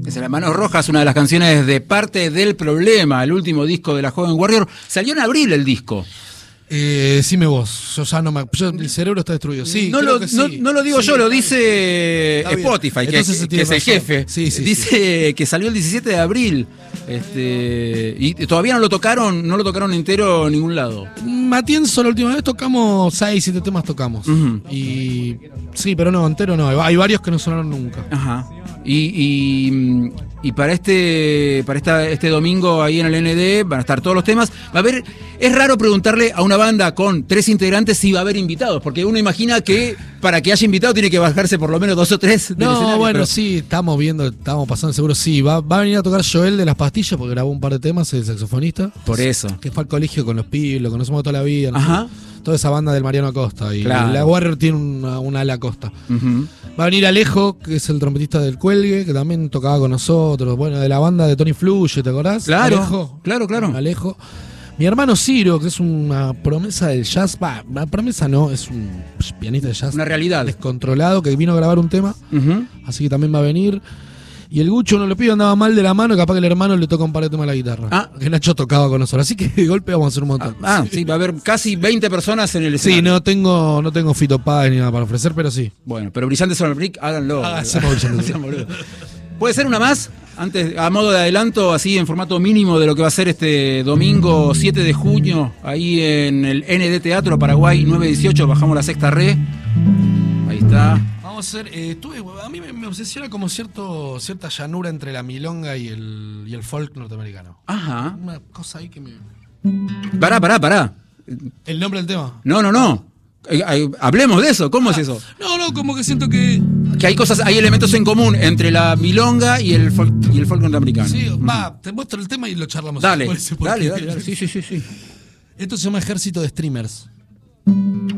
Es La Mano Roja, es una de las canciones de Parte del Problema, el último disco de la Joven Warrior. Salió en abril el disco. Decime vos, yo ya no me... el cerebro está destruido. Sí, no lo digo yo, lo dice Spotify, que es el jefe. Dice que salió el 17 de abril. Y todavía no lo tocaron entero en ningún lado. Matienzo, la última vez tocamos 6, 7 temas tocamos. Y sí, pero no, entero no. Hay varios que no sonaron nunca. Ajá. Y para este domingo ahí en el ND van a estar todos los temas. Va a haber, es raro preguntarle a una banda con 3 integrantes si va a haber invitados, porque uno imagina que para que haya invitado tiene que bajarse por lo menos 2 o 3 del escenario, bueno, pero... sí, estamos pasando seguro, sí. Va a venir a tocar Joel de Las Pastillas, porque grabó un par de temas, el saxofonista. Por eso. Que fue al colegio con los pibes, lo conocemos toda la vida. Ajá. Toda esa banda del Mariano Acosta. Y claro. La Warrior tiene una ala Acosta. Va a venir Alejo, que es el trompetista del Cuelgue, que también tocaba con nosotros. Bueno, de la banda de Tony Fluye, ¿te acordás? Claro, Alejo. Claro. Alejo. Mi hermano Ciro, que es una promesa del jazz. Una promesa no, es un pianista de jazz. Una realidad. Descontrolado, que vino a grabar un tema. Así que también va a venir. Y el Gucho, no le pido, andaba mal de la mano, capaz que el hermano le toca un par de temas a la guitarra. Que Nacho tocaba con nosotros. Así que de golpe vamos a hacer un montón. Sí, va a haber casi 20 personas en el escenario. Sí, no tengo Fito Páez ni nada para ofrecer, pero sí. Bueno, pero Brillantes Son el Brick, háganlo. ¿Puede ser una más? Antes, a modo de adelanto, así en formato mínimo de lo que va a ser este domingo 7 de junio, ahí en el ND Teatro Paraguay 918, bajamos la sexta re. Ahí está. Vamos a hacer, a mí me obsesiona como cierta llanura entre la milonga y el folk norteamericano. Ajá. Una cosa ahí que me... Pará. ¿El nombre del tema? No. Hablemos de eso, ¿cómo es eso? No, como que siento que hay elementos en común entre la milonga y el folk norteamericano. Sí, te muestro el tema y lo charlamos. Dale. Sí. Esto se llama Ejército de Streamers.